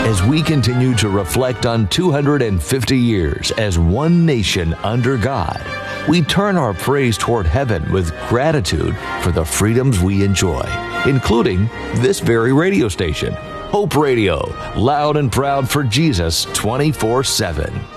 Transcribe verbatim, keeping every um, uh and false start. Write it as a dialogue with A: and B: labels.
A: As we continue to reflect on two hundred fifty years as one nation under God, we turn our praise toward heaven with gratitude for the freedoms we enjoy, including this very radio station, Hope Radio, loud and proud for Jesus twenty-four seven.